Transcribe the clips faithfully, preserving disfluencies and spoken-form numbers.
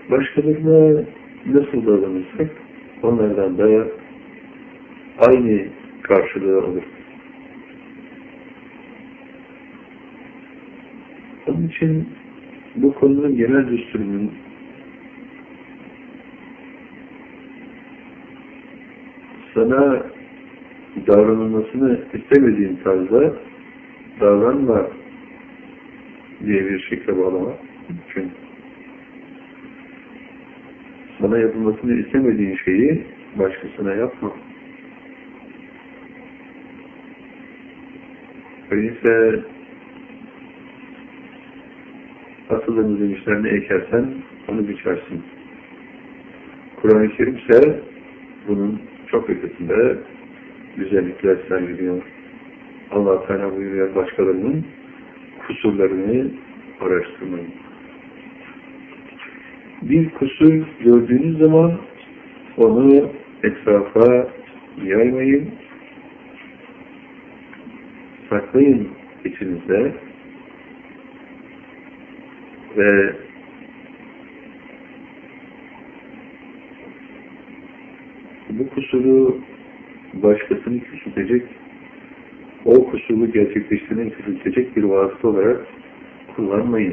Başkalarına nasıl davranırsak onlardan da aynı karşılığı alır. Onun için bu konunun genel düsturunun sana davranılmasını istemediğin tarzda davranma diye bir şekle bağlamak mümkün. Sana yapılmasını istemediğin şeyi başkasına yapma. Öyleyse asıllarını demişler, ne ekersen onu biçersin. Kur'an-ı Kerim ise bunun çok ötesinde güzellikler sergiliyor. Allah Teala buyuruyor, başkalarının kusurlarını araştırmayın. Bir kusur gördüğünüz zaman onu etrafa yaymayın, saklayın içinizde ve bu kusuru başkasını küçültecek, o kusuru gerçekleştirmeyi küçültecek bir vasıta olarak kullanmayın.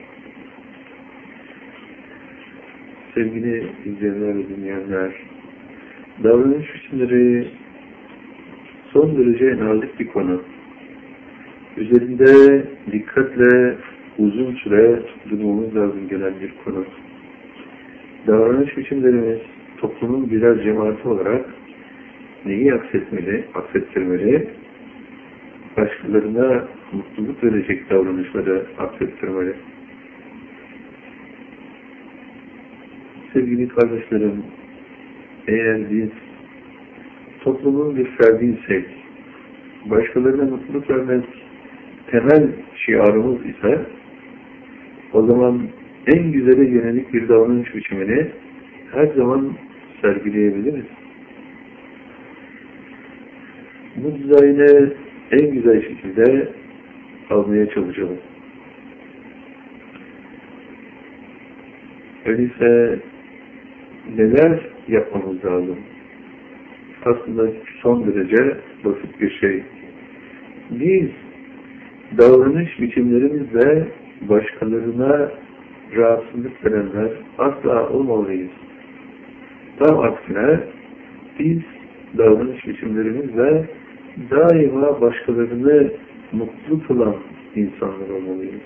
Sevgili izleyenler ve dinleyenler, davranış biçimleri son derece nazik bir konu. Üzerinde dikkatle uzun süre durmamız lazım gelen bir konu. Davranış biçimlerimiz toplumun birer cemaati olarak neyi aksetmeli, aksettirmeli, başkalarına mutluluk verecek davranışları aksettirmeli. Sevgili kardeşlerim, eğer biz toplumun bir ferdiysek, başkalarına mutluluk vermek temel şiarımız ise, o zaman en güzele yönelik bir davranış biçimini her zaman sergileyebiliriz. Bu dizaynı en güzel şekilde almaya çalışalım. Öyleyse neler yapmamız lazım? Aslında son derece basit bir şey. Biz davranış biçimlerimizle başkalarına rahatsızlık verenler asla olmalıyız. Tam aksine biz davranış biçimlerimizle daima başkalarını mutlu kılan insanlar olmalıyız.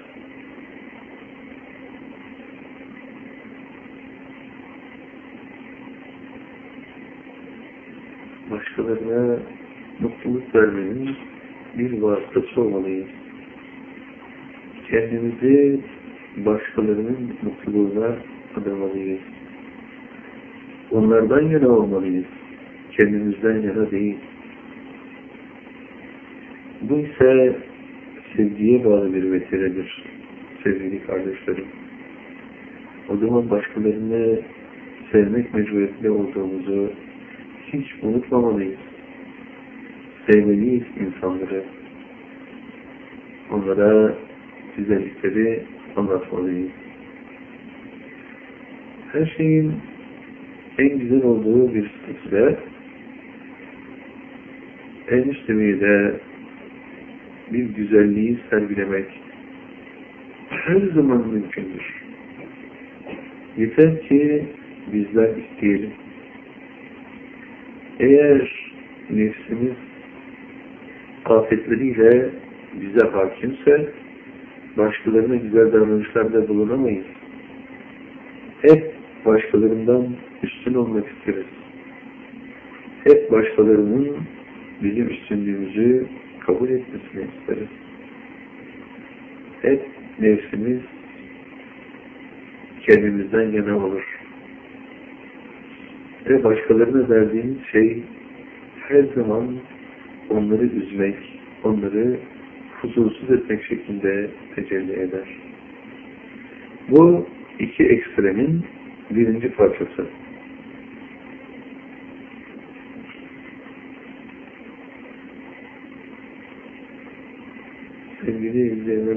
Başkalarına mutluluk vermenin bir vasıtası olmalıyız. Kendimizi başkalarının mutluluğuna adamalıyız. Onlardan yana olmalıyız. Kendimizden yana değil. Bu ise sevgiye bağlı bir vesiledir sevgili kardeşlerim. O zaman başkalarını sevmek mecburiyetinde olduğumuzu hiç unutmamalıyız. Sevmeliyiz insanları. Onlara güzellikleri anlatmalıyız. Her şeyin en güzel olduğu bir statüde en üst seviyede bir güzelliği sergilemek her zaman mümkündür. Yeter ki bizler isteyelim. Eğer nefsimiz afetleriyle bize hakimse başkalarına güzel davranışlarda bulunamayız. Hep başkalarından üstün olmak isteriz. Hep başkalarının bizim üstünlüğümüzü kabul etmesini isteriz. Hep nefsimiz kendimizden yana olur. Ve başkalarına verdiğimiz şey her zaman onları üzmek, onları huzursuz etmek şeklinde tecelli eder. Bu iki ekstremin birinci parçası. Sevgili izleyenler,